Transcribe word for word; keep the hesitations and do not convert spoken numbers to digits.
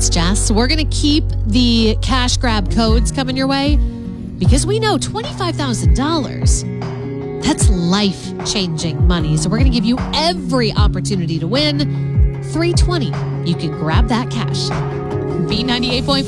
Jess. We're going to keep the cash grab codes coming your way because we know twenty-five thousand dollars, that's life-changing money. So we're going to give you every opportunity to win. three twenty, you can grab that cash. B ninety-eight point five.